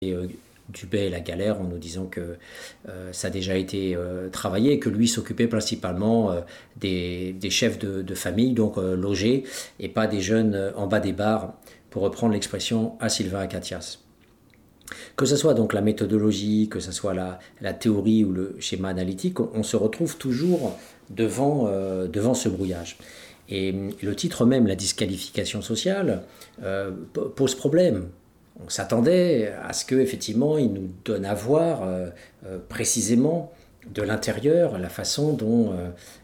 du baie et la galère en nous disant que ça a déjà été travaillé et que lui s'occupait principalement des chefs de famille, donc logés, et pas des jeunes en bas des bars, pour reprendre l'expression à Sylvain Acatias. Que ce soit donc la méthodologie, que ce soit la théorie ou le schéma analytique, on se retrouve toujours devant ce brouillage. Et le titre même, la disqualification sociale, pose problème. On s'attendait à ce qu'effectivement il nous donne à voir précisément de l'intérieur la façon dont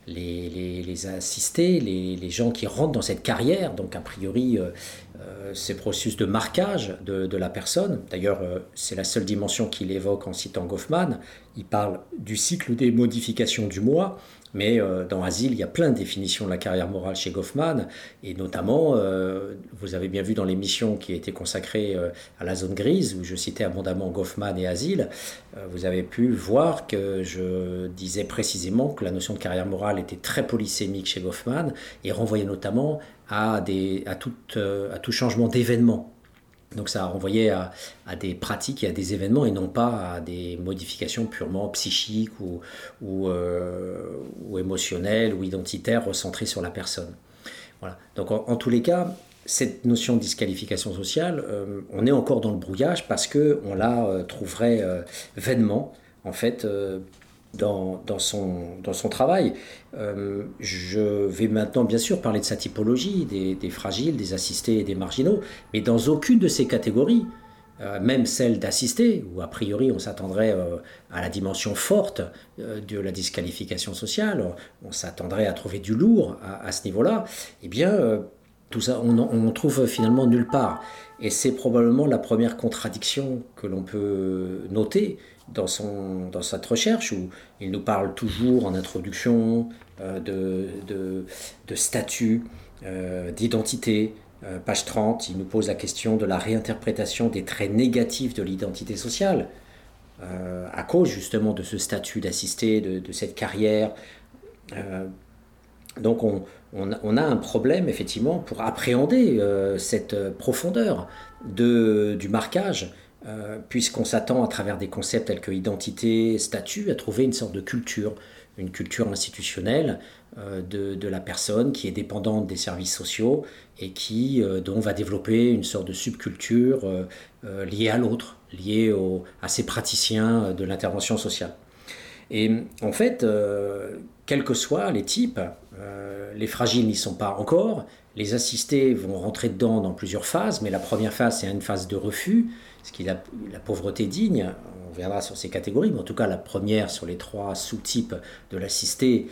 les assistés, les gens qui rentrent dans cette carrière, donc a priori ces processus de marquage de la personne. D'ailleurs, c'est la seule dimension qu'il évoque en citant Goffman. Il parle du cycle des modifications du moi, mais dans Asile, il y a plein de définitions de la carrière morale chez Goffman, et notamment, vous avez bien vu dans l'émission qui a été consacrée à la zone grise, où je citais abondamment Goffman et Asile, vous avez pu voir que je disais précisément que la notion de carrière morale était très polysémique chez Goffman, et renvoyait notamment à tout changement d'événement. Donc ça a renvoyé à des pratiques et à des événements et non pas à des modifications purement psychiques ou émotionnelles ou identitaires recentrées sur la personne. Voilà. Donc en tous les cas, cette notion de disqualification sociale, on est encore dans le brouillage parce qu'on la trouverait vainement, en fait, dans son travail. Je vais maintenant bien sûr parler de sa typologie, des fragiles, des assistés et des marginaux, mais dans aucune de ces catégories, même celle d'assistés, où a priori on s'attendrait à la dimension forte de la disqualification sociale, on s'attendrait à trouver du lourd à ce niveau-là, eh bien tout ça on trouve finalement nulle part. Et c'est probablement la première contradiction que l'on peut noter dans cette recherche, où il nous parle toujours en introduction de statut, d'identité. Page 30, il nous pose la question de la réinterprétation des traits négatifs de l'identité sociale, à cause justement de ce statut d'assisté, de cette carrière. Donc on a un problème effectivement pour appréhender cette profondeur du marquage, puisqu'on s'attend à travers des concepts tels que identité, statut, à trouver une sorte de culture, une culture institutionnelle de la personne qui est dépendante des services sociaux et dont va développer une sorte de subculture liée à l'autre, liée à ces praticiens de l'intervention sociale. Et en fait, quels que soient les types, les fragiles n'y sont pas encore, les assistés vont rentrer dedans dans plusieurs phases, mais la première phase, c'est une phase de refus, ce qui est la pauvreté digne. On verra sur ces catégories, mais en tout cas la première sur les 3 sous-types de l'assisté,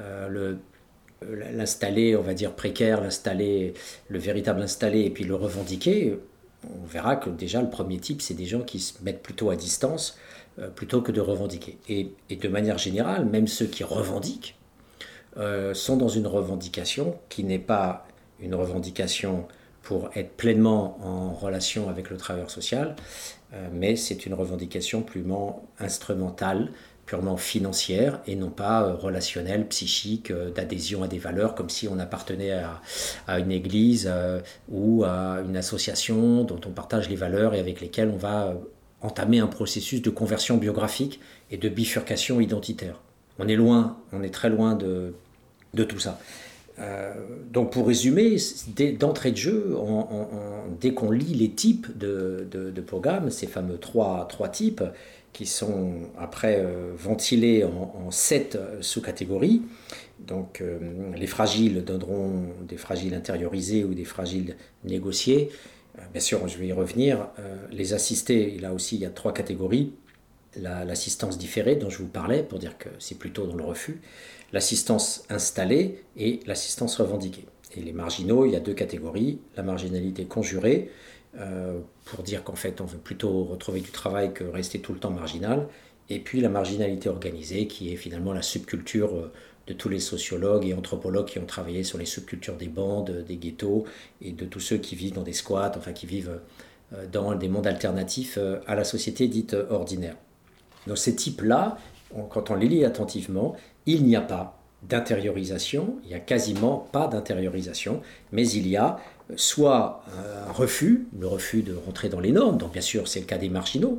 l'installé, on va dire précaire, l'installé, le véritable installé, et puis le revendiqué. On verra que déjà le premier type, c'est des gens qui se mettent plutôt à distance, plutôt que de revendiquer. Et de manière générale, même ceux qui revendiquent sont dans une revendication qui n'est pas une revendication pour être pleinement en relation avec le travailleur social, mais c'est une revendication purement instrumentale, purement financière et non pas relationnelle, psychique, d'adhésion à des valeurs, comme si on appartenait à une église ou à une association dont on partage les valeurs et avec lesquelles on va entamer un processus de conversion biographique et de bifurcation identitaire. On est très loin de tout ça. Donc pour résumer, d'entrée de jeu, dès qu'on lit les types de programmes, ces fameux trois types, qui sont après ventilés en 7 sous-catégories. Donc les fragiles donneront des fragiles intériorisés ou des fragiles négociés. Bien sûr, je vais y revenir. Les assistés, là aussi, il y a 3 catégories. L'assistance différée dont je vous parlais, pour dire que c'est plutôt dans le refus, l'assistance installée et l'assistance revendiquée. Et les marginaux, il y a 2 catégories, la marginalité conjurée, pour dire qu'en fait on veut plutôt retrouver du travail que rester tout le temps marginal, et puis la marginalité organisée qui est finalement la subculture de tous les sociologues et anthropologues qui ont travaillé sur les subcultures des bandes, des ghettos et de tous ceux qui vivent dans des squats, enfin qui vivent dans des mondes alternatifs à la société dite ordinaire. Donc ces types-là, quand on les lit attentivement, il n'y a pas d'intériorisation, il n'y a quasiment pas d'intériorisation, mais il y a soit un refus, le refus de rentrer dans les normes, donc bien sûr c'est le cas des marginaux,